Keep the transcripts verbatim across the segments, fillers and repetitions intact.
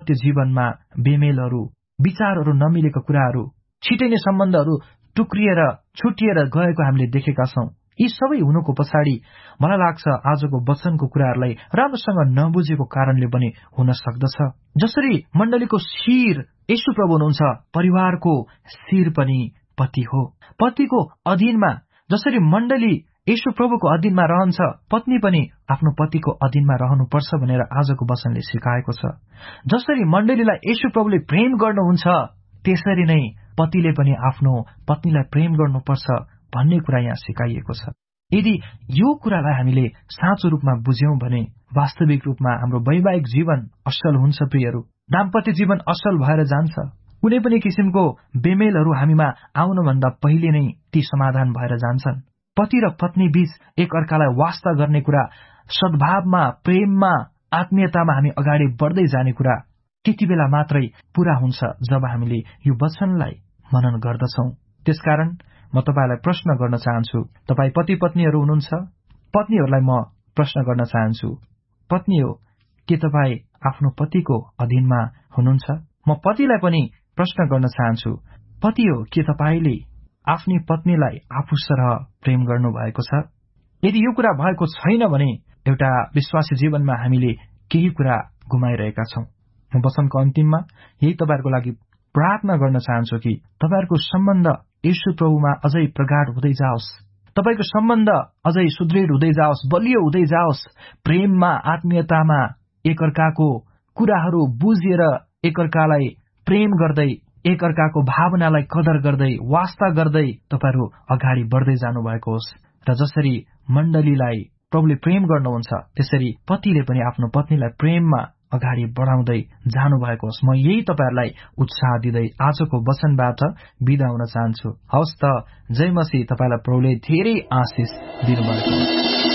दाम्पत्य जीवनमा बेमेलहरू, विचारहरू नमिलेको कुराहरू, छिटै नै सम्बन्धहरू टुक्रिएर छुटिएर गएको हामीले देखेका छौं। यी सबै हुनुको पछाडि मलाई लाग्छ आजको वचनको कुराहरूलाई राम्रोसँग नबुझेको कारणले पनि हुन सक्दछ। जसरी मण्डलीको शिर येशू प्रभु हुनुहुन्छ, परिवारको शिर पनि पति हो। पतिको अधीनमा जसरी मण्डली येशू प्रभुको अधीनमा रहन्छ, पत्नी पनि आफ्नो पतिको अधीनमा रहनुपर्छ भनेर आजको वचनले सिकाएको छ। जसरी मण्डलीलाई येशू प्रभुले प्रेम गर्नुहुन्छ, त्यसरी नै पतिले पनि आफ्नो पत्नीलाई प्रेम गर्नुपर्छ भन्ने कुरा यहाँ सिकाइएको छ। यदि यो कुरालाई हामीले साँचो रूपमा बुझ्यौं भने वास्तविक रूपमा हाम्रो वैवाहिक जीवन असल हुन्छ। प्रियहरू, दाम्पत्य जीवन असल भएर जान्छ। कुनै पनि किसिमको बेमेलहरू हामीमा आउनुभन्दा पहिले नै ती समाधान भएर जान्छन्। पति र पत्नी बीच एक अर्कालाई वास्ता गर्ने कुरा, सद्भावमा, प्रेममा, आत्मीयतामा हामी अगाडि बढ्दै जाने कुरा त्यति बेला मात्रै पूरा हुन्छ जब हामीले यो वचनलाई मनन गर्दछौं। त्यसकारण म तपाईलाई प्रश्न गर्न चाहन्छु, तपाई पति पत्नीहरू हुनुहुन्छ, पत्नीहरूलाई म प्रश्न गर्न चाहन्छु, पत्नी हो के तपाई आफ्नो पतिको अधीनमा हुनुहुन्छ? म पतिलाई पनि प्रश्न गर्न चाहन्छु, पति हो के तपाईले आफ्नी पत्नीलाई आफू सरह प्रेम गर्नु भएको छ? यदि यो कुरा भएको छैन भने एउटा विश्वासी जीवनमा हामीले केही कुरा गुमाइरहेका छौं। म वचनको अन्तिममा यही तपाईहरुको लागि प्रार्थना गर्न चाहन्छु कि तपाईहरुको सम्बन्ध येशू प्रभुमा अझै प्रगाढ हुँदै जाओस्, तपाईको सम्बन्ध अझै सुदृढ हुँदै जाओस्, बलियो हुँदै जाओस्, प्रेममा, आत्मीयतामा, एकअर्काको कुराहरू बुझेर एकअर्कालाई प्रेम गर्दै, एकअर्काको भावनालाई कदर गर्दै, वास्ता गर्दै तपाईहरु अगाडि बढ्दै जानु भएको होस्। र जसरी मण्डलीलाई प्रभुले प्रेम गर्नुहुन्छ, त्यसरी पतिले पनि आफ्नो पत्नीलाई प्रेममा अगाडि बढाउँदै जानु भएको होस्। म यही तपाईहरुलाई उत्साह दिँदै आजको वचनबाट बिदा हुन चाहन्छु। हवस् त, जय मसीह। तपाईलाई प्रभुले धेरै आशिष दिनुभएको होस्।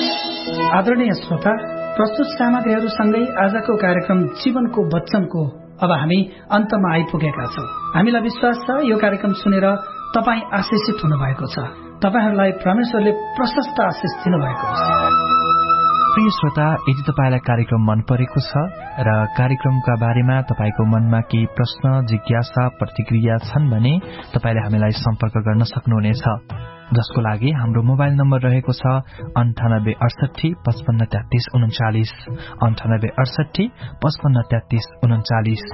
आदरणीय श्रोता, प्रस्तुत सामग्रीहरूसँगै आजको कार्यक्रम जीवनको वचनको अब हामी अन्तमा आइपुगेका छौं। हामीलाई विश्वास छ यो कार्यक्रम सुनेर तपाई आशिषित हुनुभएको छ। तपाईहरुलाई परमेश्वरले प्रशस्त आशिष दिनुभएको छ। प्रिय श्रोता, यदि तपाईलाई कार्यक्रम मन परेको छ र कार्यक्रमका बारेमा तपाईको मनमा केही प्रश्न, जिज्ञासा, प्रतिक्रिया छन् भने तपाईले हामीलाई सम्पर्क गर्न सक्नुहुनेछ, जसको लागि हाम्रो मोबाइल नम्बर रहेको छ अन्ठानब्बे अडसठी पचपन्न तेत्तीस उन्चालिस अन्ठानब्बे अडसठी पचपन्न तेत्तीस उन्चालिस।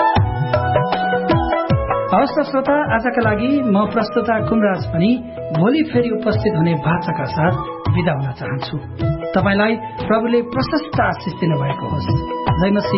हवस् त श्रोता, आजका लागि म प्रस्तुता कुमराज पनि भोलि फेरि उपस्थित हुने बाचाका साथ बिदा हुन चाहन्छु। तपाईलाई प्रभुले प्रशस्त आशिष दिनुभएको होस्। जय मसीह।